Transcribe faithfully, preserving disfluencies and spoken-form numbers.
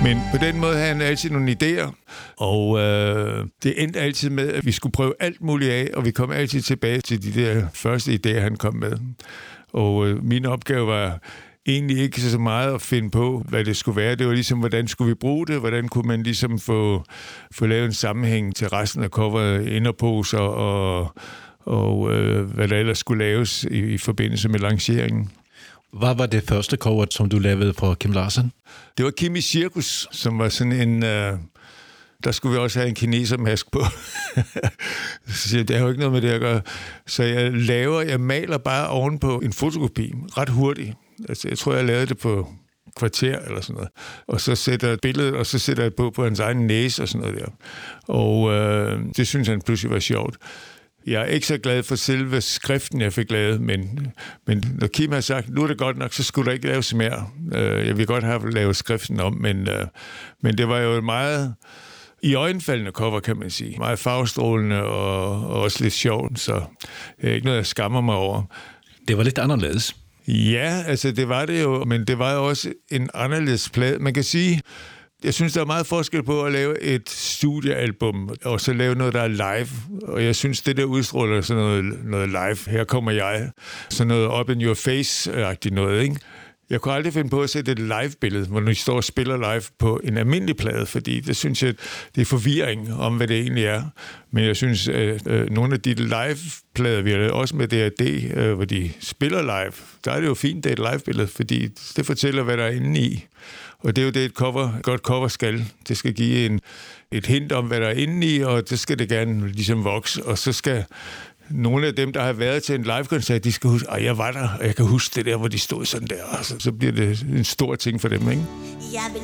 Men på den måde havde han altid nogle idéer, og øh, det endte altid med, at vi skulle prøve alt muligt af, og vi kom altid tilbage til de der første idéer, han kom med. Og øh, min opgave var egentlig ikke så meget at finde på, hvad det skulle være. Det var ligesom, hvordan skulle vi bruge det? Hvordan kunne man ligesom få, få lavet en sammenhæng til resten af coveret, inderposer og, og øh, hvad der ellers skulle laves i, i forbindelse med lanceringen. Hvad var det første cover, som du lavede for Kim Larsen? Det var Kim i Cirkus, som var sådan en... Øh, der skulle vi også have en kinesermask på. Så det har jo ikke noget med det at gøre. Så jeg laver, jeg maler bare ovenpå en fotokopi, ret hurtigt. Altså, jeg tror, jeg lavede det på kvarter eller sådan noget. Og så sætter jeg et billede, og så sætter jeg på på hans egen næse og sådan noget der. Og øh, det synes han pludselig var sjovt. Jeg er ikke så glad for selve skriften, jeg fik lavet, men, men når Kim har sagt, nu er det godt nok, så skulle der ikke laves mere. Jeg vil godt have lavet skriften om, men, men det var jo meget i øjenfaldende cover, kan man sige. Meget farvestrålende og, og også lidt sjovt, så det er ikke noget, jeg skammer mig over. Det var lidt anderledes. Ja, altså det var det jo, men det var jo også en anderledes plade. Man kan sige... Jeg synes, der er meget forskel på at lave et studiealbum, og så lave noget, der er live. Og jeg synes, det der udstråler sådan noget, noget live. Her kommer jeg. Sådan noget up in your face-agtigt noget, ikke? Jeg kunne aldrig finde på at sætte et live-billede, hvor de står og spiller live på en almindelig plade, fordi det synes jeg, det er forvirring om, hvad det egentlig er. Men jeg synes, at øh, nogle af de live-plader, vi har lavet, også med D R D, øh, hvor de spiller live, der er det jo fint, det er et live-billede, fordi det fortæller, hvad der er inde i. Og det er jo det, et cover, godt cover skal. Det skal give en, et hint om, hvad der er inde i, og det skal det gerne ligesom vokse. Og så skal nogle af dem, der har været til en live-koncert, de skal huske, at jeg var der, og jeg kan huske det der, hvor de stod sådan der. Og så, så bliver det en stor ting for dem, ikke? Jeg vil